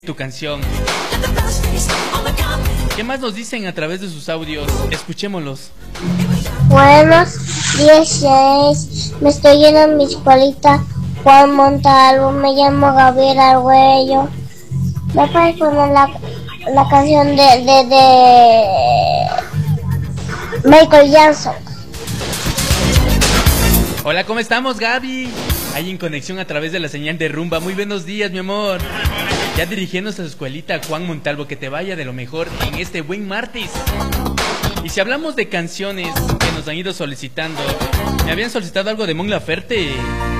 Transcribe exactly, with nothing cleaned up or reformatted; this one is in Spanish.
Tu canción. ¿Qué más nos dicen a través de sus audios? Escuchémoslos. Buenos días, me estoy yendo a mi escuelita Juan Montalvo, me llamo Gabriel Arguello. ¿Me puedes poner la, la canción de, de, de Michael Jackson? Hola, ¿cómo estamos, Gaby? Ahí en conexión a través de la señal de Rumba. Muy buenos días, mi amor. Ya dirigiéndose a su escuelita Juan Montalvo, que te vaya de lo mejor en este buen martes. Y si hablamos de canciones que nos han ido solicitando, me habían solicitado algo de Mon Laferte.